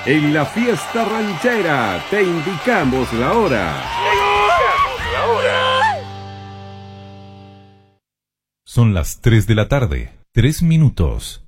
En la fiesta ranchera te indicamos la hora. Son las 3 de la tarde, 3 minutos.